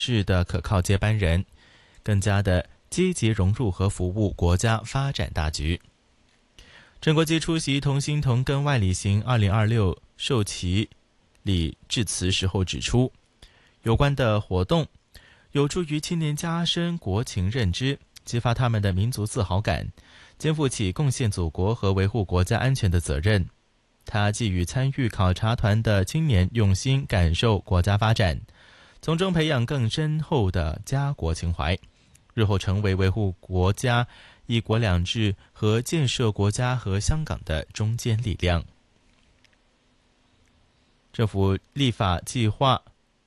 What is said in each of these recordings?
是的可靠接班人，更加的积极融入和服务国家发展大局。陈国基出席同心同根外礼行2026授旗礼致辞时候指出，有关的活动有助于青年加深国情认知，激发他们的民族自豪感，肩负起贡献祖国和维护国家安全的责任。他寄予参与考察团的青年用心感受国家发展，从中培养更深厚的家国情怀，日后成为维护国家一国两制和建设国家和香港的中坚力量。政府立法计划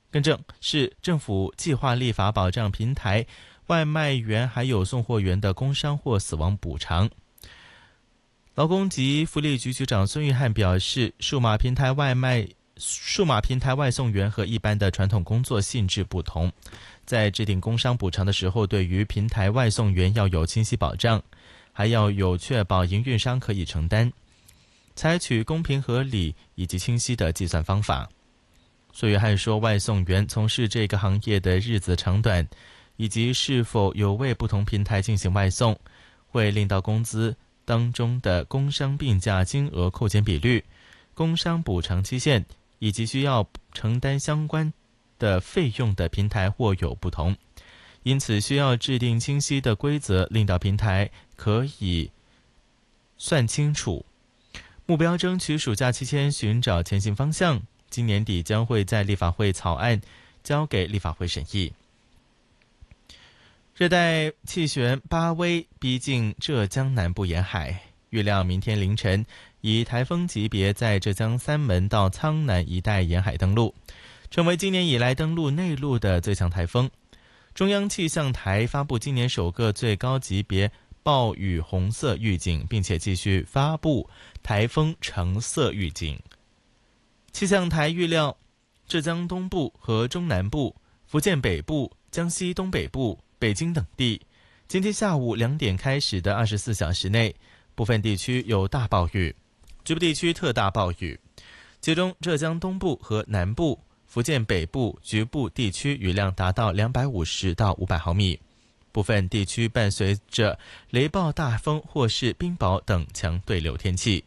立法保障平台外卖员还有送货员的工伤或死亡补偿。劳工及福利局局长孙玉菡表示，数码平台外送员和一般的传统工作性质不同，在制定工伤补偿的时候，对于平台外送员要有清晰保障，还要有确保营运商可以承担，采取公平合理以及清晰的计算方法。孙玉菡说，外送员从事这个行业的日子长短，以及是否有为不同平台进行外送，会令到工资当中的工伤病假金额扣减比率、工伤补偿期限以及需要承担相关的费用的平台或有不同，因此需要制定清晰的规则，令到平台可以算清楚。目标争取暑假期间寻找前行方向，今年底将会在立法会草案交给立法会审议。热带气旋巴威逼近浙江南部沿海，预料明天凌晨以台风级别在浙江三门到苍南一带沿海登陆，成为今年以来登陆内陆的最强台风。中央气象台发布今年首个最高级别暴雨红色预警，并且继续发布台风橙色预警。气象台预料浙江东部和中南部、福建北部、江西东北部、北京等地今天下午2点开始的24小时内，部分地区有大暴雨，局部地区特大暴雨，其中浙江东部和南部、福建北部局部地区雨量达到250到500毫米，部分地区伴随着雷暴大风或是冰雹等强对流天气。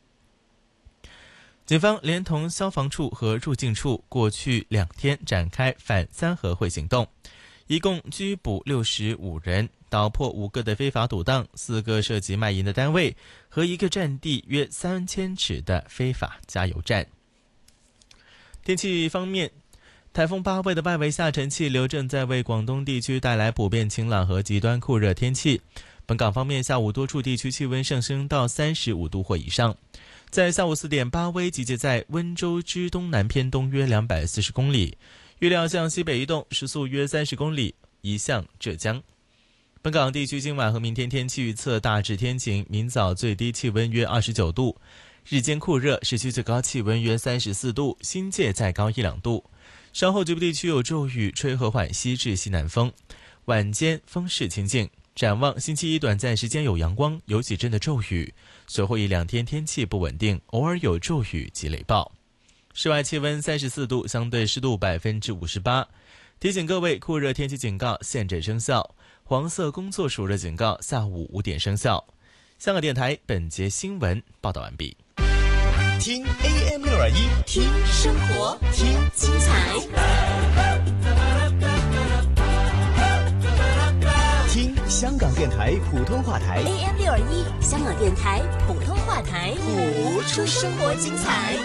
警方连同消防处和入境处过去2天展开反三合会行动，一共拘捕65人，捣破5个的非法赌档、4个涉及卖淫的单位和1个占地约3000尺的非法加油站。天气方面，台风巴威的外围下沉气流正在为广东地区带来普遍晴朗和极端酷热天气。本港方面，下午多处地区气温上升到35度或以上。在下午4点，巴威集结在温州之东南偏东约240公里，预料向西北移动，时速约30公里，移向浙江。本港地区今晚和明天天气预测大致天晴，明早最低气温约29度，日间酷热，市区最高气温约34度，新界再高1-2度。稍后局部地区有骤雨，吹和缓西至西南风，晚间风势清劲。展望星期一短暂时间有阳光，有几阵的骤雨，随后1-2天天气不稳定，偶尔有骤雨及雷暴。室外气温34度，相对湿度58%。提醒各位，酷热天气警告现正生效，黄色工作暑热警告下午5点生效。香港电台本节新闻报道完毕。 听 AM621， 听生活，听精彩， 听香港电台普通话台 AM621， 香港电台普通话台，谱出生活精彩。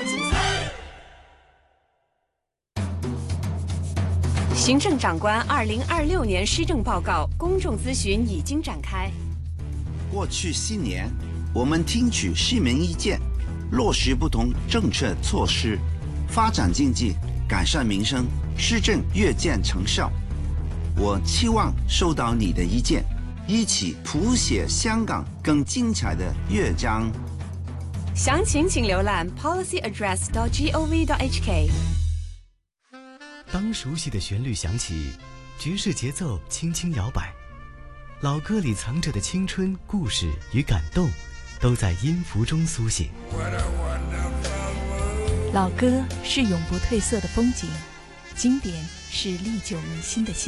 行政长官2026年施政报告公众咨询已经展开。 过去7年，我们听取市民意见，落实不同政策措施，发展经济，改善民生，施政越见成效。我期望收到你的意见，一起谱写香港更精彩的乐章。 详情请浏览 policyaddress.gov.hk。 当熟悉的旋律响起，爵士节奏轻轻摇摆，老歌里藏着的青春、故事与感动，都在音符中苏醒。 老歌是永不褪色的风景，经典是历久弥新的